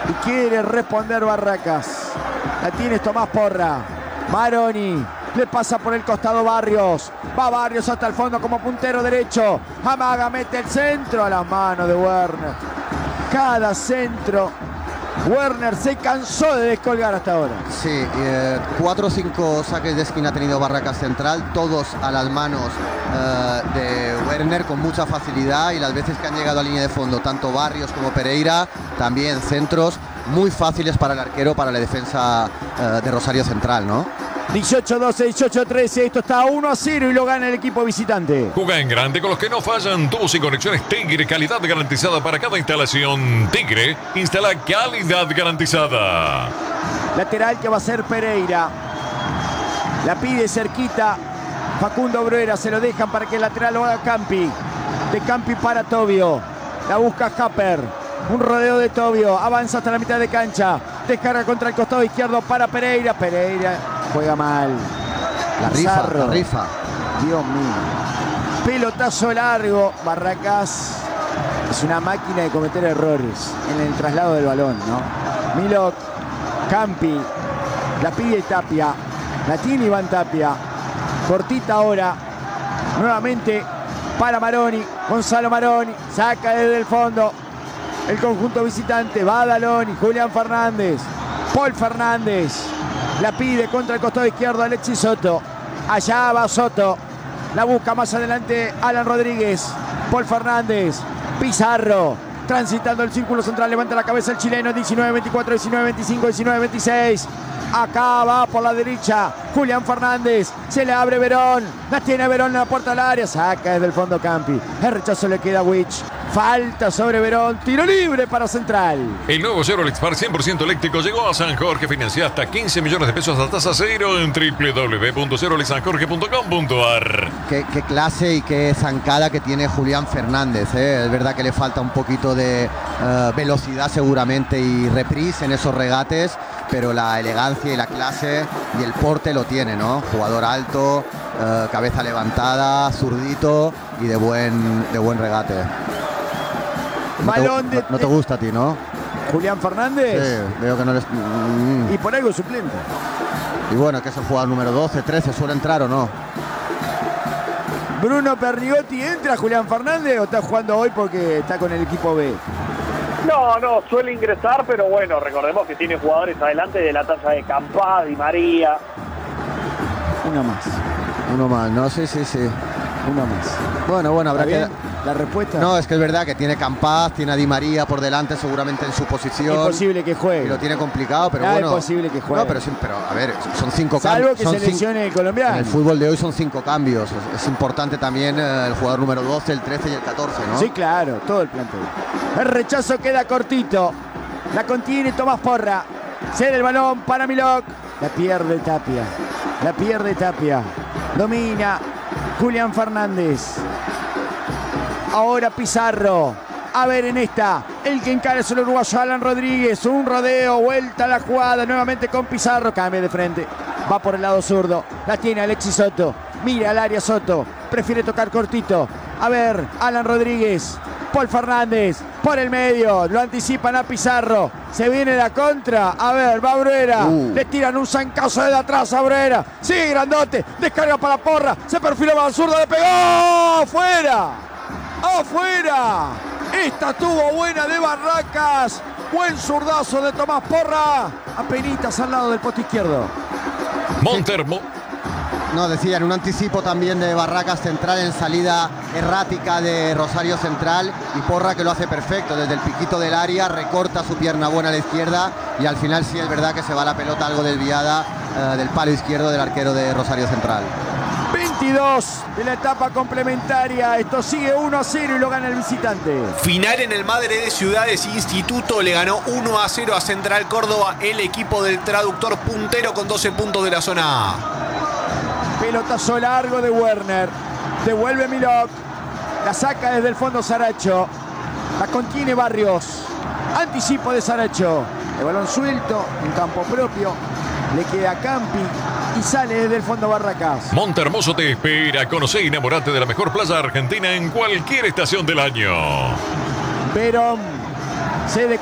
Y quiere responder Barracas. La tiene Tomás Porra. Maroni. Le pasa por el costado Barrios. Va Barrios hasta el fondo como puntero derecho. Amaga, mete el centro a las manos de Werner. Cada centro. Werner se cansó de descolgar hasta ahora. Sí, 4 o 5 saques de esquina ha tenido Barracas Central, todos a las manos de Werner con mucha facilidad, y las veces que han llegado a línea de fondo, tanto Barrios como Pereira, también centros muy fáciles para el arquero, para la defensa de Rosario Central, ¿no? 18-12, 18-13, esto está 1-0 y lo gana el equipo visitante. Juega en grande con los que no fallan. Tubos y conexiones Tigre, calidad garantizada para cada instalación. Tigre, instala calidad garantizada. Lateral que va a ser Pereira. La pide cerquita Facundo Bruera, se lo dejan para que el lateral lo haga Campi. De Campi para Tobio. La busca Happer. Un rodeo de Tobio, avanza hasta la mitad de cancha. Descarga contra el costado izquierdo para Pereira. Pereira juega mal. La rifa. Dios mío. Pelotazo largo. Barracas es una máquina de cometer errores en el traslado del balón, ¿no? Milok, Campi, la pide Tapia. La tiene Iván Tapia. Cortita ahora. Nuevamente para Maroni. Gonzalo Maroni. Saca desde el fondo. El conjunto visitante va a Daloni, Julián Fernández, Paul Fernández, la pide contra el costado izquierdo Alexis Soto, allá va Soto, la busca más adelante Alan Rodríguez, Paul Fernández, Pizarro, transitando el círculo central, levanta la cabeza el chileno, 19-24, 19-25, 19-26, acá va por la derecha Julián Fernández, se le abre Verón, la tiene Verón en la puerta del área, saca desde el fondo Campi, el rechazo le queda a Wich. Falta sobre Verón, tiro libre para Central. El nuevo Chevrolet Spark 100% eléctrico llegó a San Jorge. Financia hasta 15 millones de pesos a tasa cero en www.chevroletsanjorge.com.ar. Qué clase y qué zancada que tiene Julián Fernández, ¿eh? Es verdad que le falta un poquito de velocidad seguramente y reprise en esos regates, pero la elegancia y la clase y el porte lo tiene, ¿no? Jugador alto, cabeza levantada, zurdito y de buen regate. No te gusta a ti, ¿no? Julián Fernández. Sí, veo que no les... Y por algo suplente. Y bueno, que es el jugador número 12, 13, ¿suele entrar o no? Bruno Pernigotti, ¿entra Julián Fernández o está jugando hoy porque está con el equipo B? No, suele ingresar, pero bueno, recordemos que tiene jugadores adelante de la talla de Campaz, Di María. Uno más, ¿no? Sí. Uno más. Bueno, habrá que... ¿La respuesta? No, es que es verdad que tiene Campaz, tiene a Di María por delante seguramente en su posición. Es posible que juegue. Y lo tiene complicado, pero bueno. Es posible que juegue. No, pero a ver, son 5 cambios. Salvo que se lesione el colombiano. En el fútbol de hoy son 5 cambios. Es importante también el jugador número 12, el 13 y el 14, ¿no? Sí, claro, todo el plantel. El rechazo queda cortito. La contiene Tomás Porra. Cede el balón para Milok. La pierde Tapia. Domina Julián Fernández. Ahora Pizarro. A ver en esta. El que encara es el uruguayo Alan Rodríguez. Un rodeo. Vuelta a la jugada. Nuevamente con Pizarro. Cambia de frente. Va por el lado zurdo. La tiene Alexis Soto. Mira al área Soto. Prefiere tocar cortito. A ver. Alan Rodríguez. Paul Fernández. Por el medio. Lo anticipan a Pizarro. Se viene la contra. A ver. Va Bruera. Le tiran un zancazo desde atrás a Bruera. Sigue grandote. Descarga para Porra. Se perfila para el zurdo. Le pegó. ¡Afuera! Esta estuvo buena de Barracas. Buen zurdazo de Tomás Porra. Apenitas al lado del poste izquierdo. Montermo. No, decían un anticipo también de Barracas Central en salida errática de Rosario Central, y Porra que lo hace perfecto desde el piquito del área, recorta su pierna buena a la izquierda y al final sí es verdad que se va la pelota algo desviada del palo izquierdo del arquero de Rosario Central. 22 de la etapa complementaria. Esto sigue 1-0 y lo gana el visitante. Final en el Madre de Ciudades. Instituto le ganó 1-0 a Central Córdoba. El equipo del traductor puntero con 12 puntos de la zona A. Pelotazo largo de Werner. Devuelve Milok. La saca desde el fondo Saracho. La contiene Barrios. Anticipo de Saracho. El balón suelto en campo propio. Le queda a Campi y sale desde el fondo Barracas. Montehermoso te espera. Conoce y enamorate de la mejor playa argentina en cualquier estación del año. Verón cede